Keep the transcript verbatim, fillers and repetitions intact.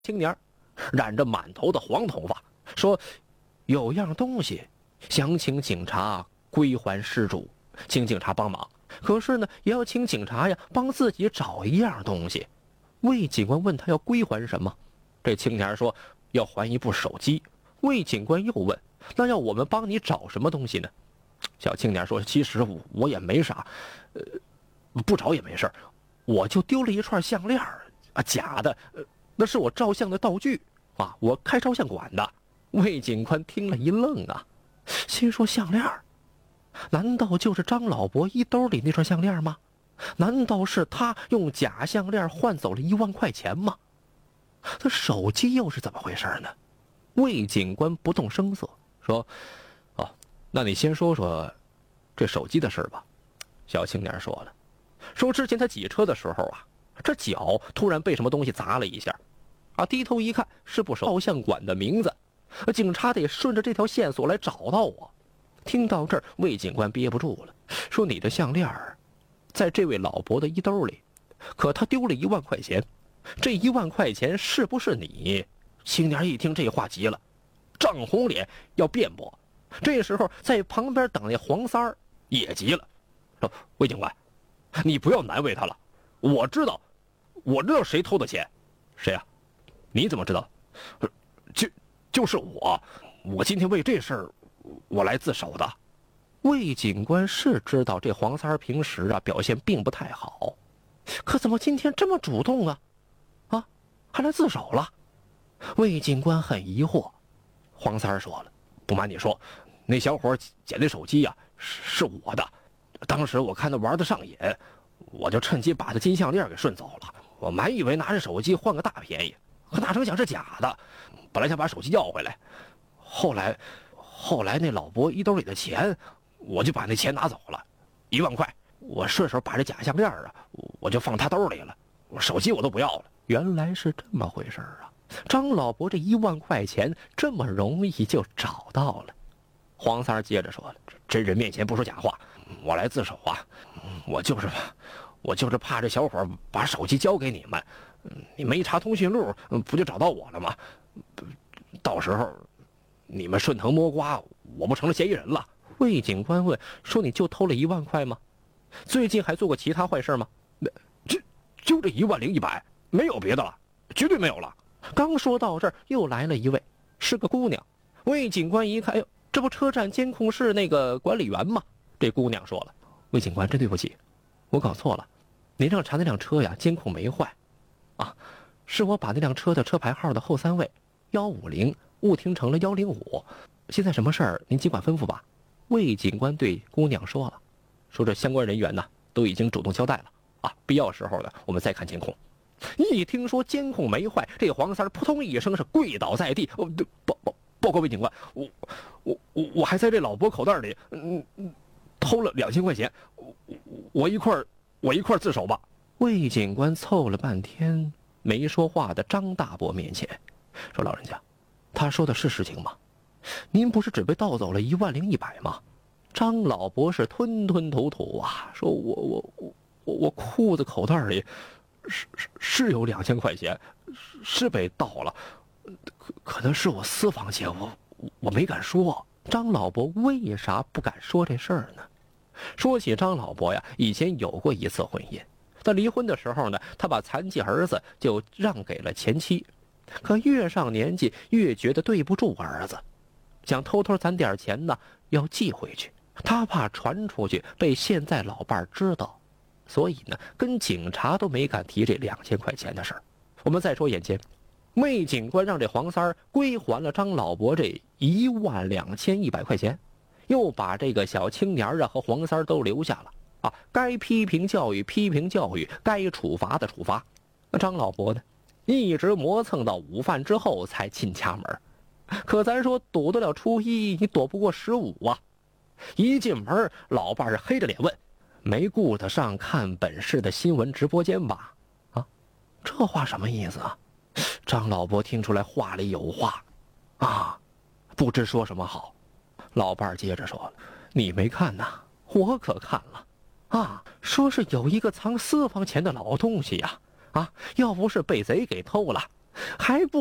青年，染着满头的黄头发，说有样东西想请警察归还失主，请警察帮忙。可是呢，也要请警察呀帮自己找一样东西。魏警官问他要归还什么，这青年说要还一部手机。魏警官又问，那要我们帮你找什么东西呢？小青年说，其实我我也没啥，呃，不找也没事，我就丢了一串项链啊，假的，呃，那是我照相的道具啊，我开照相馆的。魏警官听了一愣啊，心说项链，难道就是张老伯衣兜里那串项链吗？难道是他用假项链换走了一万块钱吗？这手机又是怎么回事呢？魏警官不动声色说，哦，那你先说说这手机的事吧。小青年说了，说之前他挤车的时候啊，这脚突然被什么东西砸了一下啊，低头一看是部照相馆的名字，警察得顺着这条线索来找到我。听到这儿，魏警官憋不住了，说你的项链在这位老伯的衣兜里，可他丢了一万块钱，这一万块钱是不是你？青年一听这话急了，涨红脸要辩驳。这时候在旁边等那黄三儿也急了，说魏警官，你不要难为他了，我知道我知道谁偷的钱。谁啊？你怎么知道？就就是我我今天为这事儿我来自首的。魏警官是知道这黄三儿平时啊表现并不太好，可怎么今天这么主动啊啊还来自首了？魏警官很疑惑。黄三儿说了，不瞒你说，那小伙捡的手机呀、啊、是是我的，当时我看他玩得上瘾，我就趁机把他金项链给顺走了。我满以为拿着手机换个大便宜，可哪成想是假的。本来想把手机要回来，后来后来那老伯衣兜里的钱，我就把那钱拿走了，一万块。我顺手把这假项链啊，我就放他兜里了，我手机我都不要了。原来是这么回事啊！张老伯这一万块钱这么容易就找到了。黄三儿接着说了，真人面前不说假话，我来自首啊，我就是我就是怕这小伙把手机交给你们，你们一查通讯录不就找到我了吗？到时候你们顺藤摸瓜，我不成了嫌疑人了。魏警官问，说你就偷了一万块吗？最近还做过其他坏事吗？就就这一万零一百，没有别的了，绝对没有了。刚说到这儿，又来了一位，是个姑娘。魏警官一看，哎呦，这不车站监控室那个管理员吗？这姑娘说了，魏警官真对不起，我搞错了，您让查那辆车呀，监控没坏啊，是我把那辆车的车牌号的后三位一五零误听成了一零五，现在什么事儿您尽管吩咐吧。魏警官对姑娘说了，说这相关人员呢都已经主动交代了啊，必要时候呢我们再看监控。一听说监控没坏，这黄三扑通一声是跪倒在地，哦，报报报告魏警官，我我我我还在这老伯口袋里，嗯嗯，偷了两千块钱，我我一块我一块自首吧。魏警官凑了半天没说话的张大伯面前，说老人家，他说的是实情吗？您不是只被盗走了一万零一百吗？张老伯是吞吞吐吐啊，说我我我我我裤子口袋里是是是有两千块钱，是被盗了，可可能是我私房钱，我我没敢说。张老伯为啥不敢说这事儿呢？说起张老伯呀，以前有过一次婚姻，在离婚的时候呢，他把残疾儿子就让给了前妻，可越上年纪越觉得对不住儿子，想偷偷攒点钱呢，要寄回去。他怕传出去被现在老伴知道，所以呢，跟警察都没敢提这两千块钱的事儿。我们再说眼前，魏警官让这黄三儿归还了张老伯这一万两千一百块钱，又把这个小青年啊和黄三儿都留下了啊，该批评教育批评教育，该处罚的处罚。那张老伯呢，一直磨蹭到午饭之后才进家门。可咱说躲得了初一，你躲不过十五啊！一进门，老伴儿黑着脸问：“没顾得上看本市的新闻直播间吧？”啊，这话什么意思啊？张老伯听出来话里有话，啊，不知说什么好。老伴儿接着说了：“你没看呐，我可看了，啊，说是有一个藏私房钱的老东西呀，啊，要不是被贼给偷了， 还不